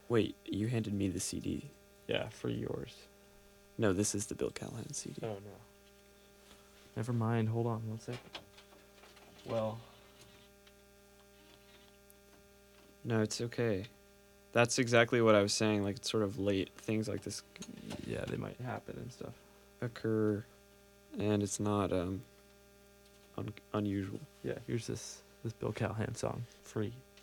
Wait, you handed me the CD. Yeah, for yours. No, this is the Bill Callahan CD. Oh, no. Never mind. Hold on 1 second. Well, No, it's okay. That's exactly what I was saying. Like, it's sort of late. Things like this yeah, they might happen and stuff. occur, and it's not unusual. Yeah, here's this Bill Callahan song, Free.